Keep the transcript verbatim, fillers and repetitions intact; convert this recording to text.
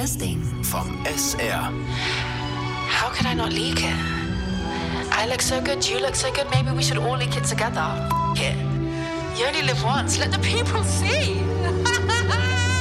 Das Ding. Vom S R. How could I not leak it? I look so good, you look so good, maybe we should all leak it together. F it. You only live once, let the people see.